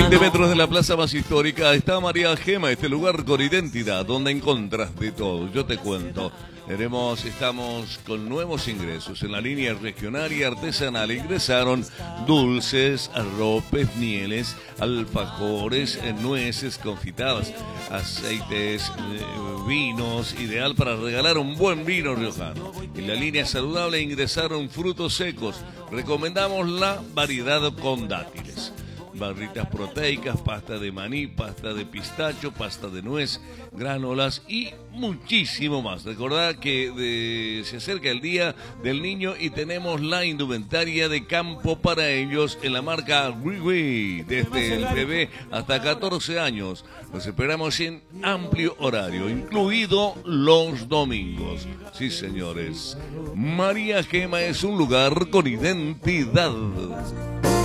20 metros de la plaza más histórica está María Gema, este lugar con identidad, donde encontrás de todo. Yo te cuento. Estamos con nuevos ingresos en la línea regional y artesanal. Ingresaron dulces, arropes, mieles, alfajores, nueces confitadas, aceites, vinos, ideal para regalar un buen vino riojano. En la línea saludable ingresaron frutos secos. Recomendamos la variedad con dátiles. Barritas proteicas, pasta de maní, pasta de pistacho, pasta de nuez, granolas y muchísimo más. Recordad que se acerca el Día del Niño y tenemos la indumentaria de campo para ellos en la marca Wiwi, desde el bebé hasta 14 años. Los esperamos en amplio horario, incluido los domingos. Sí, señores. María Gema es un lugar con identidad.